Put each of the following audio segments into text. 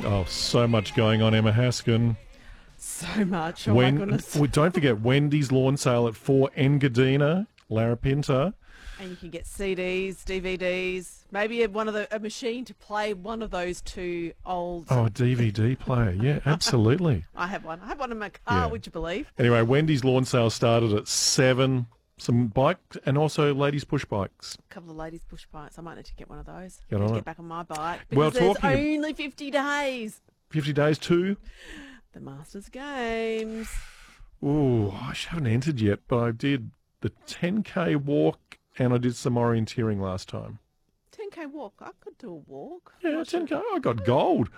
Oh, so much going on, Emma Haskin. So much. Oh, my goodness. Don't forget Wendy's lawn sale at 4 Engadina, Larapinta. And you can get CDs, DVDs, maybe a machine to play one of those two old... Oh, a DVD player. Yeah, absolutely. I have one. I have one in my car, Yeah. would you believe? Anyway, Wendy's lawn sale started at 7. Some bikes and also ladies' push bikes. A couple of ladies' push bikes. I might need to get one of those. Get I need on to it. get back on my bike. Well, Because there's talking- only 50 days. 50 days to... The Masters Games. Ooh, I haven't entered yet, but I did the 10K walk and I did some orienteering last time. 10K walk. I could do a walk. Yeah, 10K. I got gold.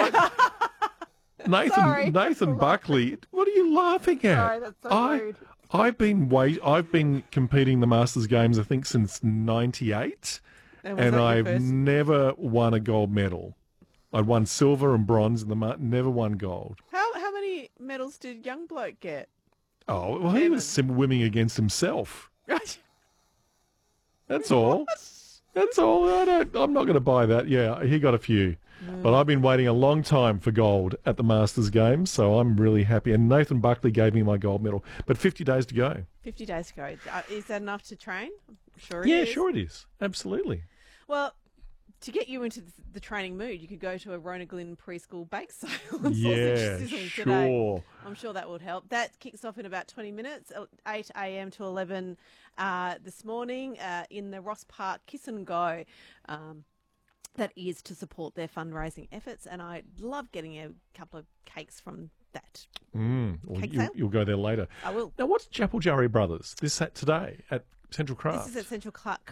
Sorry. Nathan Buckley, what are you laughing at? Sorry, that's so rude. I've been competing the Masters Games, I think, since '98, And was and that your I've first? never won a gold medal. I'd won silver and bronze in never won gold. How many medals did young bloke get? Oh, well, he was swimming against himself. That's all. That's all. I'm not going to buy that. Yeah, he got a few. But I've been waiting a long time for gold at the Masters Games, so I'm really happy. And Nathan Buckley gave me my gold medal. But 50 days to go. 50 days to go. Is that enough to train? I'm sure it Yeah, is. sure it is. Absolutely. Well, to get you into the training mood, you could go to a Rona Glen preschool bake sale. and Yeah, sausage sizzle today. sure. I'm sure that would help. That kicks off in about 20 minutes, 8 a.m. to 11 this morning in the Ross Park Kiss and Go. That is to support their fundraising efforts, and I love getting a couple of cakes from that. Well, Cake sale? you'll go there later. I will. Now, what's Chapel Jari Brothers? This at today at Central Craft. This is at Central